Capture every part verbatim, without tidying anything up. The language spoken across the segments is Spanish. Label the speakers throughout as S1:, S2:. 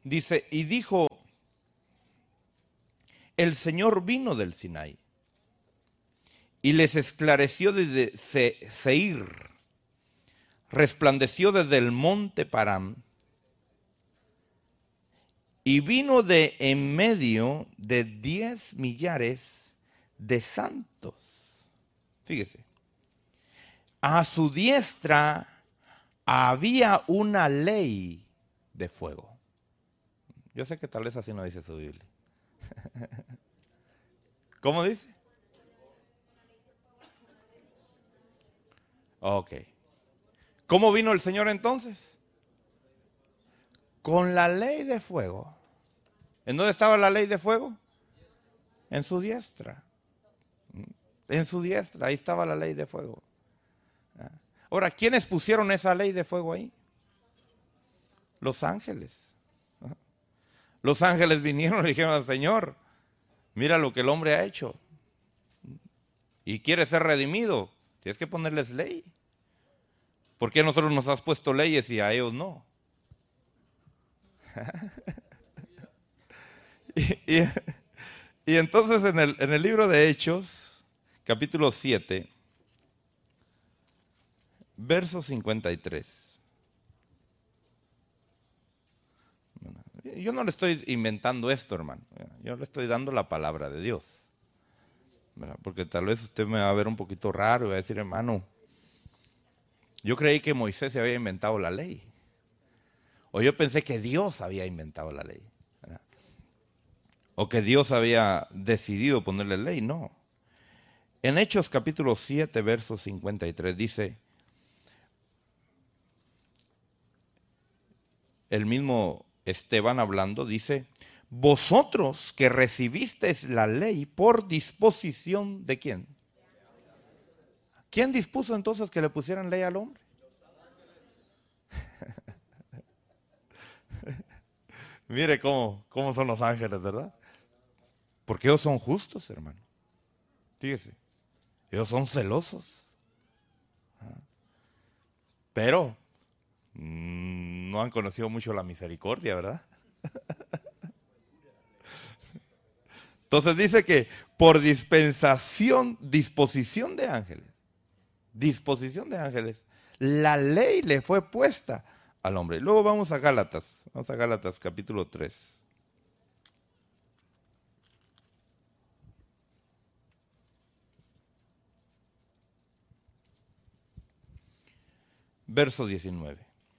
S1: Dice, y dijo, el Señor vino del Sinaí y les esclareció desde Se- Seir, resplandeció desde el monte Param y vino de en medio de diez millares de santos. Fíjese, a su diestra había una ley de fuego. Yo sé que tal vez así no dice su Biblia. ¿Cómo dice? Ok. ¿Cómo vino el Señor entonces? Con la ley de fuego. ¿En dónde estaba la ley de fuego? En su diestra. En su diestra, ahí estaba la ley de fuego. Ahora, ¿quiénes pusieron esa ley de fuego ahí? Los ángeles. Los ángeles vinieron y dijeron al Señor, mira lo que el hombre ha hecho. Y quiere ser redimido. Tienes que ponerles ley. ¿Por qué a nosotros nos has puesto leyes y a ellos no? y, y, y entonces en el, en el libro de Hechos, capítulo siete, verso cincuenta y tres. Yo no le estoy inventando esto, hermano. Yo le estoy dando la palabra de Dios. Porque tal vez usted me va a ver un poquito raro y va a decir, hermano, yo creí que Moisés se había inventado la ley. O yo pensé que Dios había inventado la ley. ¿Verdad? O que Dios había decidido ponerle ley. No. En Hechos capítulo siete, verso cincuenta y tres dice, el mismo Esteban hablando dice, vosotros que recibisteis la ley por disposición de quién. ¿Quién dispuso entonces que le pusieran ley al hombre? Mire cómo, cómo son los ángeles, ¿verdad? Porque ellos son justos, hermano. Fíjese, ellos son celosos. Pero mmm, no han conocido mucho la misericordia, ¿verdad? Entonces dice que por dispensación, disposición de ángeles, disposición de ángeles, la ley le fue puesta al hombre. Luego vamos a Gálatas, vamos a Gálatas capítulo tres. Verso diecinueve.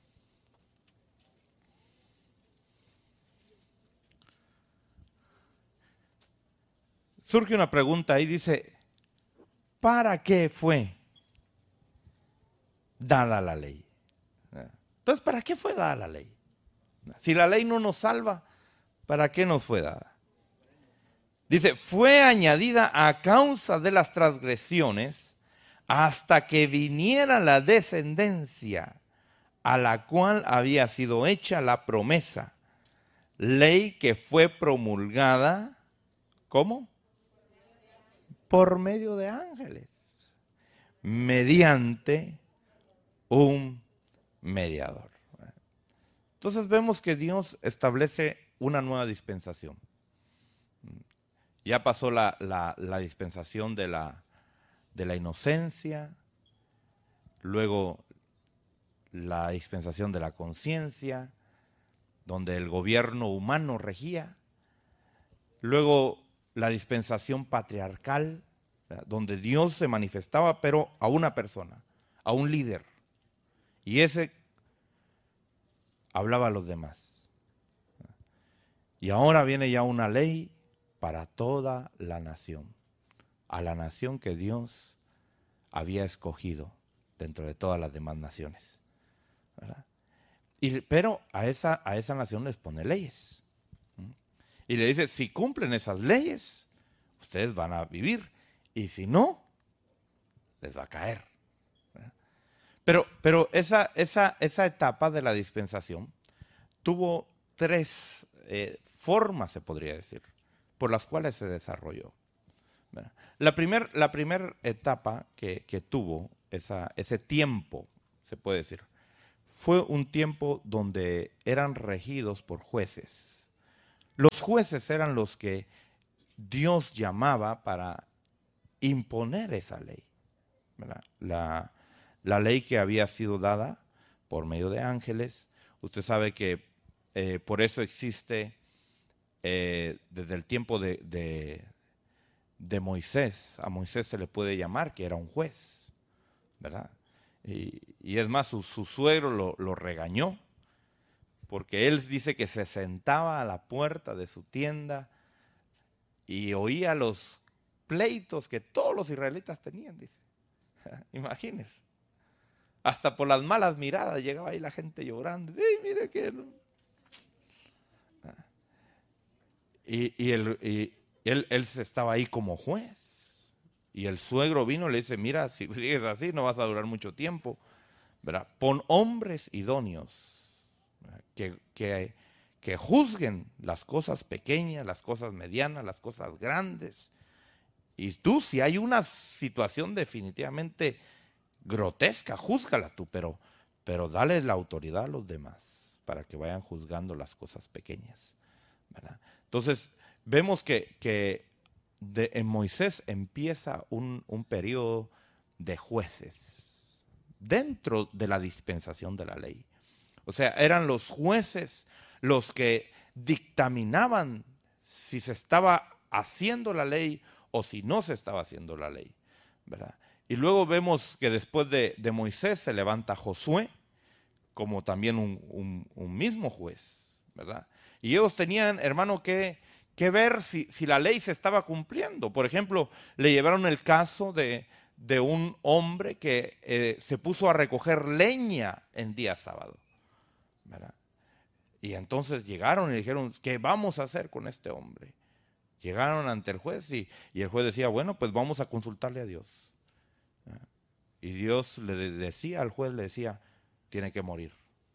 S1: Surge una pregunta ahí, dice, ¿para qué fue dada la ley? Entonces, ¿para qué fue dada la ley? Si la ley no nos salva, ¿para qué nos fue dada? Dice, fue añadida a causa de las transgresiones hasta que viniera la descendencia a la cual había sido hecha la promesa, ley que fue promulgada, ¿cómo? Por medio de ángeles, mediante un mediador. Entonces vemos que Dios establece una nueva dispensación. Ya pasó la, la, la dispensación de la, de la inocencia, luego la dispensación de la conciencia, donde el gobierno humano regía, luego la dispensación patriarcal, donde Dios se manifestaba, pero a una persona, a un líder, y ese hablaba a los demás. Y ahora viene ya una ley para toda la nación, a la nación que Dios había escogido dentro de todas las demás naciones, ¿verdad? Y, pero a esa, a esa nación les pone leyes. Y le dice, si cumplen esas leyes, ustedes van a vivir. Y si no, les va a caer. Pero, pero esa, esa, esa etapa de la dispensación tuvo tres eh, formas, se podría decir, por las cuales se desarrolló. La primera la primer etapa que, que tuvo esa, ese tiempo, se puede decir, fue un tiempo donde eran regidos por jueces. Los jueces eran los que Dios llamaba para imponer esa ley, ¿verdad? La, la ley que había sido dada por medio de ángeles. Usted sabe que eh, por eso existe eh, desde el tiempo de, de, de Moisés, a Moisés se le puede llamar que era un juez, ¿verdad? Y, y es más, su, su suegro lo, lo regañó, porque él dice que se sentaba a la puerta de su tienda y oía los pleitos que todos los israelitas tenían, dice. Imagínense. Hasta por las malas miradas llegaba ahí la gente llorando. Sí, mire que... Y, y, él, y él, él estaba ahí como juez. Y el suegro vino y le dice, mira, si sigues así no vas a durar mucho tiempo, ¿verdad? Pon hombres idóneos que, que, que juzguen las cosas pequeñas, las cosas medianas, las cosas grandes. Y tú, si hay una situación definitivamente grotesca, júzgala tú, pero, pero dale la autoridad a los demás para que vayan juzgando las cosas pequeñas, ¿verdad? Entonces, vemos que, que de, en Moisés empieza un, un periodo de jueces dentro de la dispensación de la ley. O sea, eran los jueces los que dictaminaban si se estaba haciendo la ley o si no se estaba haciendo la ley, ¿verdad? Y luego vemos que después de, de Moisés se levanta Josué como también un, un, un mismo juez, ¿verdad? Y ellos tenían, hermano, que, que ver si, si la ley se estaba cumpliendo. Por ejemplo, le llevaron el caso de, de un hombre que eh, se puso a recoger leña en día sábado, ¿verdad? Y entonces llegaron y dijeron, ¿qué vamos a hacer con este hombre? Llegaron ante el juez y, y el juez decía, bueno, pues vamos a consultarle a Dios. Y Dios le decía al juez, le decía, tiene que morir.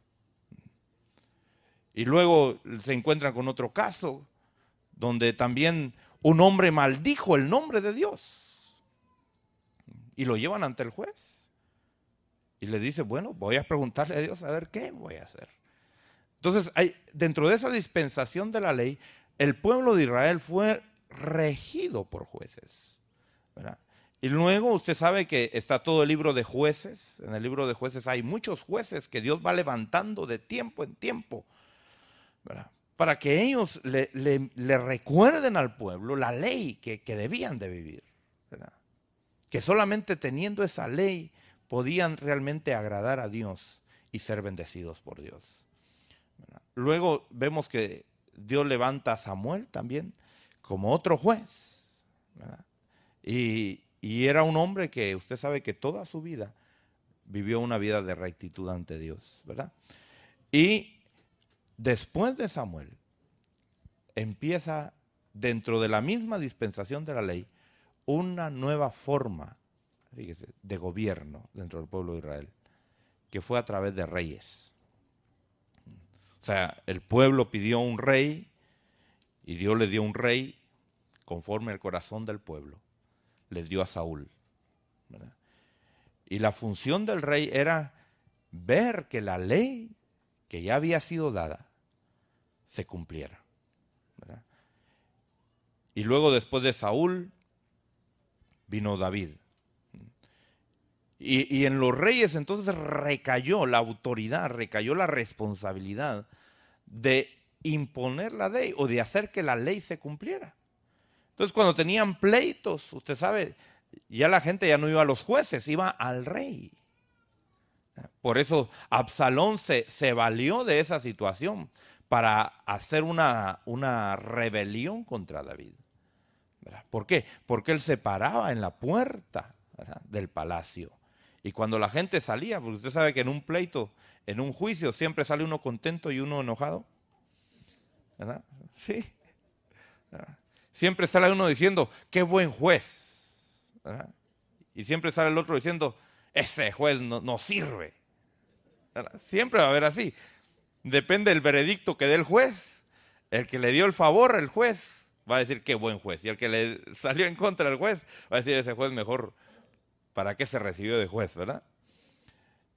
S1: Y luego se encuentran con otro caso, donde también un hombre maldijo el nombre de Dios. Y lo llevan ante el juez. Y le dice, bueno, voy a preguntarle a Dios a ver qué voy a hacer. Entonces, hay, dentro de esa dispensación de la ley, el pueblo de Israel fue regido por jueces, ¿verdad? Y luego usted sabe que está todo el libro de jueces. En el libro de jueces hay muchos jueces que Dios va levantando de tiempo en tiempo, ¿verdad? Para que ellos le, le, le recuerden al pueblo la ley que, que debían de vivir, ¿verdad? Que solamente teniendo esa ley podían realmente agradar a Dios y ser bendecidos por Dios, ¿verdad? Luego vemos que Dios levanta a Samuel también como otro juez, ¿verdad? Y, y era un hombre que usted sabe que toda su vida vivió una vida de rectitud ante Dios, ¿verdad? Y después de Samuel empieza dentro de la misma dispensación de la ley una nueva forma, fíjese, de gobierno dentro del pueblo de Israel, que fue a través de reyes. O sea, el pueblo pidió un rey y Dios le dio un rey conforme al corazón del pueblo. Les dio a Saúl, ¿verdad? Y la función del rey era ver que la ley que ya había sido dada se cumpliera, ¿verdad? Y luego después de Saúl vino David. Y, y en los reyes entonces recayó la autoridad, recayó la responsabilidad de imponer la ley o de hacer que la ley se cumpliera. Entonces cuando tenían pleitos, usted sabe, ya la gente ya no iba a los jueces, iba al rey. Por eso Absalón se, se valió de esa situación para hacer una, una rebelión contra David, ¿verdad? ¿Por qué? Porque él se paraba en la puerta, ¿verdad?, del palacio. Y cuando la gente salía, porque usted sabe que en un pleito, en un juicio, siempre sale uno contento y uno enojado, ¿verdad? Sí. ¿Verdad? Siempre sale uno diciendo, qué buen juez, ¿verdad? Y siempre sale el otro diciendo, ese juez no, no sirve, ¿verdad? Siempre va a haber así. Depende del veredicto que dé el juez. El que le dio el favor, el juez, va a decir qué buen juez. Y el que le salió en contra del juez, va a decir ese juez mejor, ¿para qué se recibió de juez, verdad?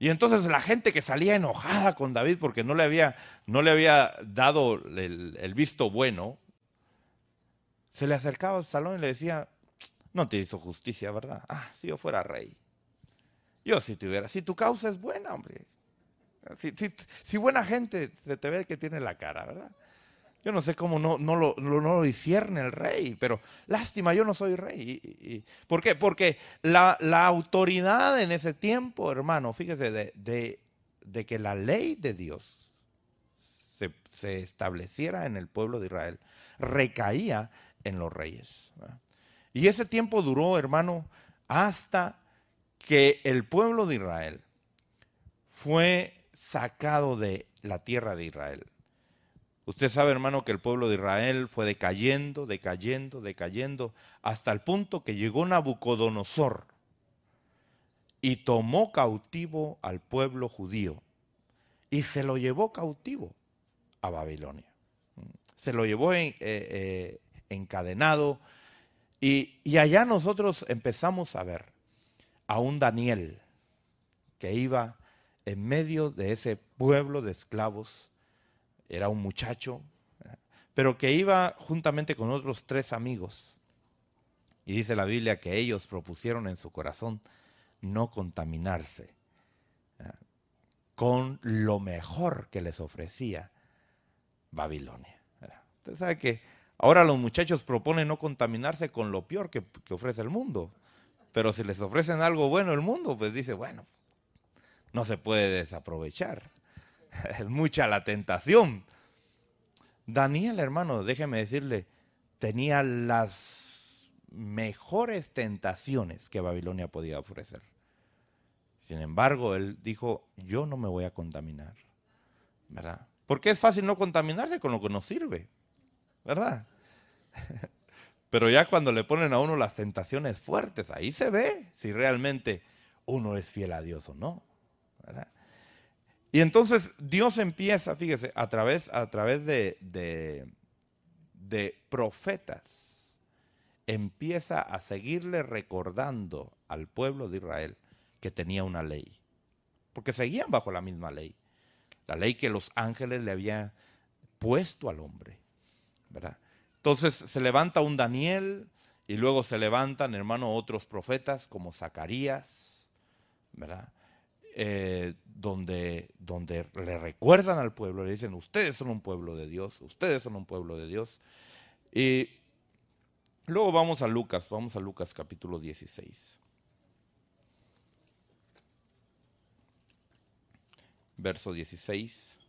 S1: Y entonces la gente que salía enojada con David porque no le había, no le había dado el, el visto bueno, se le acercaba al salón y le decía, no te hizo justicia, ¿verdad? Ah, si yo fuera rey. Yo si tuviera, si tu causa es buena, hombre. Si, si, si buena gente se te ve que tiene la cara, ¿verdad? Yo no sé cómo no, no, lo, no lo discierne el rey, pero lástima, yo no soy rey. Y, y, ¿por qué? Porque la, la autoridad en ese tiempo, hermano, fíjese, de, de, de que la ley de Dios se, se estableciera en el pueblo de Israel, recaía en los reyes, ¿verdad? Y ese tiempo duró, hermano, hasta que el pueblo de Israel fue sacado de la tierra de Israel. Usted sabe, hermano, que el pueblo de Israel fue decayendo, decayendo, decayendo, hasta el punto que llegó Nabucodonosor y tomó cautivo al pueblo judío y se lo llevó cautivo a Babilonia. Se lo llevó en, eh, eh, encadenado y, y allá nosotros empezamos a ver a un Daniel que iba en medio de ese pueblo de esclavos. Era un muchacho, pero que iba juntamente con otros tres amigos. Y dice la Biblia que ellos propusieron en su corazón no contaminarse con lo mejor que les ofrecía Babilonia. Usted sabe que ahora los muchachos proponen no contaminarse con lo peor que, que ofrece el mundo. Pero si les ofrecen algo bueno el mundo, pues dice, bueno, no se puede desaprovechar. Es mucha la tentación. Daniel, hermano, déjeme decirle, tenía las mejores tentaciones que Babilonia podía ofrecer. Sin embargo, él dijo, yo no me voy a contaminar, ¿verdad? Porque es fácil no contaminarse con lo que nos sirve, ¿verdad? Pero ya cuando le ponen a uno las tentaciones fuertes, ahí se ve si realmente uno es fiel a Dios o no, ¿verdad? Y entonces Dios empieza, fíjese, a través, a través de, de, de profetas, empieza a seguirle recordando al pueblo de Israel que tenía una ley. Porque seguían bajo la misma ley. La ley que los ángeles le habían puesto al hombre, ¿verdad? Entonces se levanta un Daniel y luego se levantan, hermano, otros profetas como Zacarías, ¿verdad? Eh, donde, donde le recuerdan al pueblo, le dicen, ustedes son un pueblo de Dios, ustedes son un pueblo de Dios. Y luego vamos a Lucas, vamos a Lucas capítulo dieciséis. Verso dieciséis.